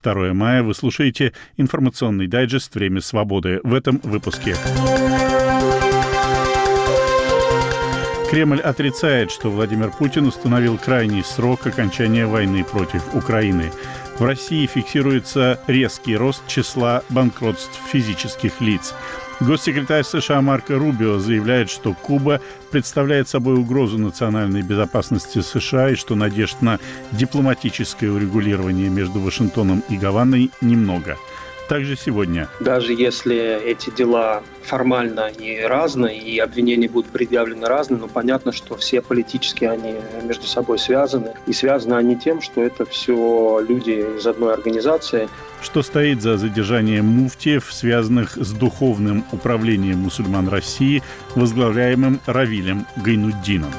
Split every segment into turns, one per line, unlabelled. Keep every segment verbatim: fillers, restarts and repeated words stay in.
второе мая. Вы слушаете информационный дайджест «Время свободы». В этом выпуске. Кремль отрицает, что Владимир Путин установил крайний срок окончания войны против Украины. В России фиксируется резкий рост числа банкротств физических лиц. Госсекретарь США Марко Рубио заявляет, что Куба представляет собой угрозу национальной безопасности США и что надежд на дипломатическое урегулирование между Вашингтоном и Гаваной немного. Также сегодня.
Даже если эти дела формально они разные и обвинения будут предъявлены разные, но понятно, что все политически они между собой связаны. И связаны они тем, что это все люди из одной организации.
Что стоит за задержанием муфтиев, связанных с духовным управлением мусульман России, возглавляемым Равилем Гайнутдином?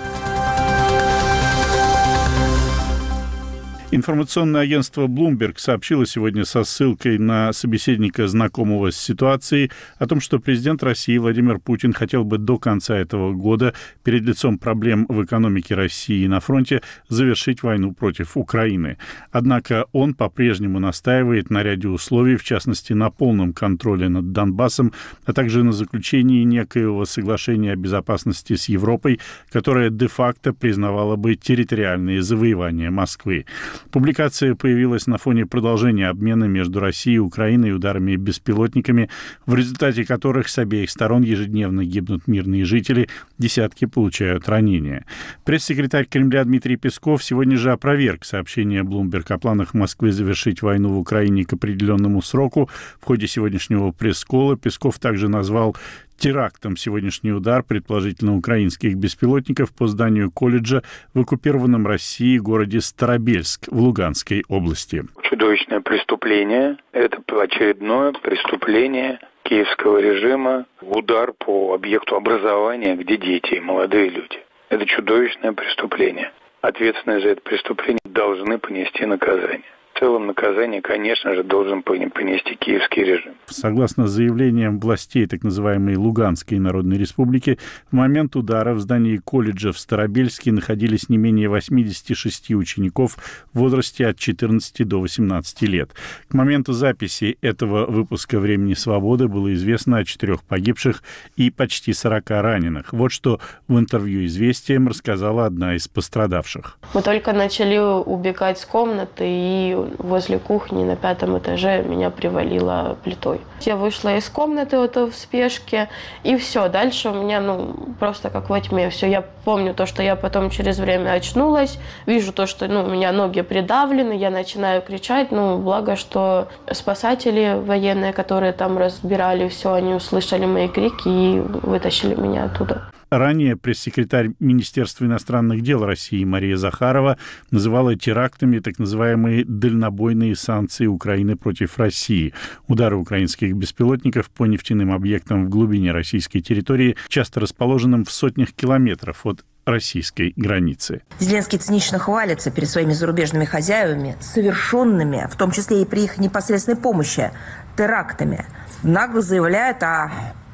Информационное агентство Bloomberg сообщило сегодня со ссылкой на собеседника, знакомого с ситуацией, о том, что президент России Владимир Путин хотел бы до конца этого года перед лицом проблем в экономике России и на фронте завершить войну против Украины. Однако он по-прежнему настаивает на ряде условий, в частности, на полном контроле над Донбассом, а также на заключении некоего соглашения о безопасности с Европой, которое де-факто признавало бы территориальные завоевания Москвы. Публикация появилась на фоне продолжения обмена между Россией и Украиной ударами беспилотниками, в результате которых с обеих сторон ежедневно гибнут мирные жители, десятки получают ранения. Пресс-секретарь Кремля Дмитрий Песков сегодня же опроверг сообщение Bloomberg о планах Москвы завершить войну в Украине к определенному сроку. В ходе сегодняшнего пресс-колла Песков также назвал терактом сегодняшний удар, предположительно украинских беспилотников, по зданию колледжа в оккупированном Россией городе Старобельск в Луганской области.
Чудовищное преступление. Это очередное преступление киевского режима. Удар по объекту образования, где дети и молодые люди. Это чудовищное преступление. Ответственные за это преступление должны понести наказание. В целом наказание, конечно же, должен понести киевский режим.
Согласно заявлениям властей так называемой Луганской Народной Республики, в момент удара в здании колледжа в Старобельске находились не менее восемьдесят шесть учеников в возрасте от четырнадцати до восемнадцати лет. К моменту записи этого выпуска «Времени свободы» было известно о четырех погибших и почти сорока раненых. Вот что в интервью «Известиям» рассказала одна из пострадавших.
Мы только начали убегать с комнаты, и возле кухни на пятом этаже меня привалило плитой. Я вышла из комнаты вот в спешке, и все. Дальше у меня, ну, просто как во тьме. Все, я помню то, что я потом через время очнулась, вижу то, что, ну, у меня ноги придавлены, я начинаю кричать. Ну, благо, что спасатели военные, которые там разбирали все, они услышали мои крики и вытащили меня оттуда.
Ранее пресс-секретарь Министерства иностранных дел России Мария Захарова называла терактами так называемые дальнобойные санкции Украины против России. Удары украинских беспилотников по нефтяным объектам в глубине российской территории, часто расположенным в сотнях километров от российской границы.
Зеленский цинично хвалится перед своими зарубежными хозяевами, совершенными, в том числе и при их непосредственной помощи, терактами. Нагло заявляет о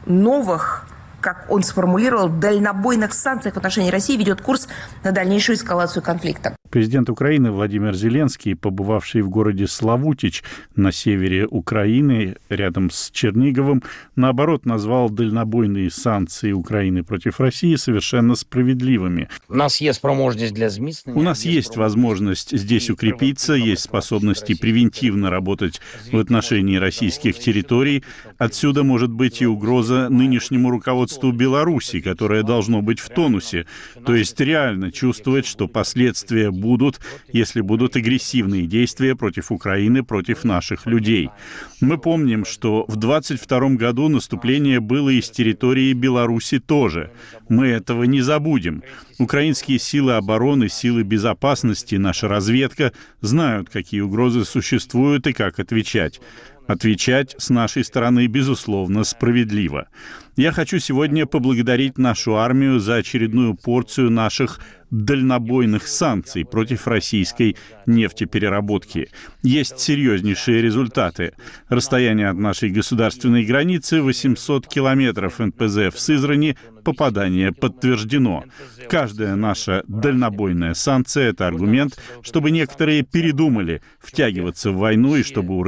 новых, как он сформулировал, дальнобойных санкциях в отношении России, ведет курс на дальнейшую эскалацию конфликта.
Президент Украины Владимир Зеленский, побывавший в городе Славутич на севере Украины, рядом с Черниговым, наоборот, назвал дальнобойные санкции Украины против России совершенно справедливыми.
У нас есть возможность для
У нас есть возможность здесь укрепиться, есть способности превентивно работать в отношении российских территорий. Отсюда может быть и угроза нынешнему руководству Беларуси, которое должно быть в тонусе, то есть реально чувствовать, что последствия будут, если будут агрессивные действия против Украины, против наших людей. Мы помним, что в двадцать втором году наступление было и с территории Беларуси тоже. Мы этого не забудем. Украинские силы обороны, силы безопасности, наша разведка знают, какие угрозы существуют и как отвечать. Отвечать с нашей стороны, безусловно, справедливо. Я хочу сегодня поблагодарить нашу армию за очередную порцию наших дальнобойных санкций против российской нефтепереработки. Есть серьезнейшие результаты. Расстояние от нашей государственной границы восемьсот километров, эн пэ зэ в Сызрани попадание подтверждено. Каждая наша дальнобойная санкция — это аргумент, чтобы некоторые передумали втягиваться в войну и чтобы